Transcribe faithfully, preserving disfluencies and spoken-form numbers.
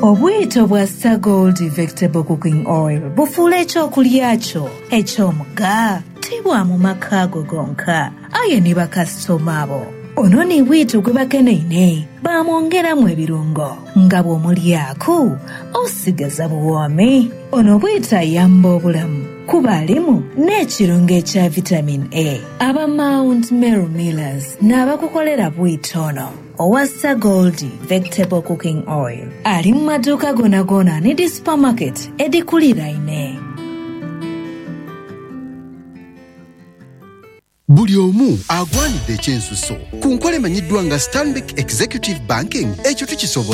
Obwito bwa Sagold Vegetable Cooking Oil bufuula ekyokulya kyo eky'omugga tibwa mu maka go gonka aye ne bakasitoma abo. Ono ne bwito gwe bakeneine baamwongeramu ebirungo nga bw'omulyako osigaza buwoome. Ono bwito ayamba obulamu kuba alimu n'ekirungo ekya vitamin A. Aba Mount Meru Millers n'abakukolera bwito ono owa Sagold Vegetable Cooking Oil ali mu maduuka gona gona ne di supermarket edikuliraine. Buli omu agwanidde ekyensuso ku nkola emanyiddwa nga Stanbic Executive Banking ekyo tukisobola